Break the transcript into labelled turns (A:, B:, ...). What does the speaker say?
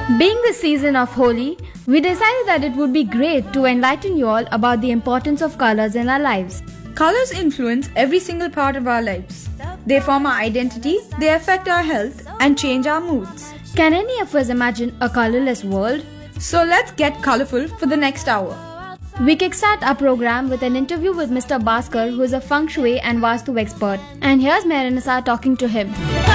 A: Being the season of Holi, we decided that it would be great to enlighten you all about the importance of colors in our lives.
B: Colors influence every single part of our lives. They form our identity, they affect our health, and change our moods.
A: Can any of us imagine a colorless world?
B: So let's get colorful for the next hour.
A: We kickstart our program with an interview with Mr. Bhaskar, who is a feng shui and vastu expert. And here's Marinasa talking to him.